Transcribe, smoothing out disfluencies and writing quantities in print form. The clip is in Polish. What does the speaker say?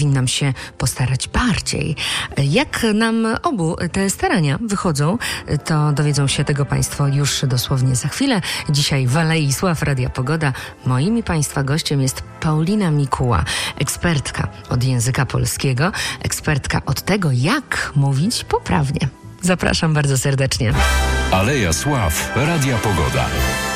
Powinnam się postarać bardziej. Jak nam obu te starania wychodzą, to dowiedzą się tego Państwo już dosłownie za chwilę. Dzisiaj w Alei Sław Radia Pogoda moim i Państwa gościem jest Paulina Mikuła, ekspertka od języka polskiego, ekspertka od tego, jak mówić poprawnie. Zapraszam bardzo serdecznie. Aleja Sław Radia Pogoda.